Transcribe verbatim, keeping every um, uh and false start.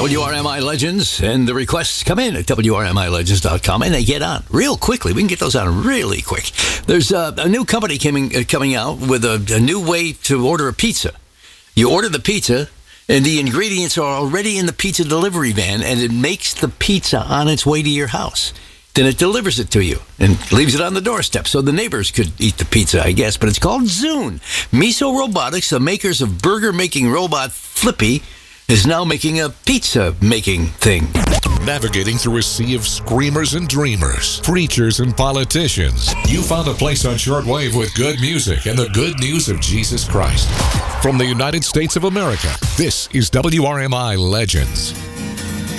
W R M I Legends, and the requests come in at W R M I legends dot com, and they get on real quickly. We can get those on really quick. There's a, a new company coming, uh, coming out with a, a new way to order a pizza. You order the pizza, and the ingredients are already in the pizza delivery van, and it makes the pizza on its way to your house. Then it delivers it to you and leaves it on the doorstep so the neighbors could eat the pizza, I guess. But it's called Zune. Miso Robotics, the makers of burger-making robot Flippy, is now making a pizza-making thing. Navigating through a sea of screamers and dreamers, preachers and politicians, you found a place on shortwave with good music and the good news of Jesus Christ. From the United States of America, this is W R M I Legends.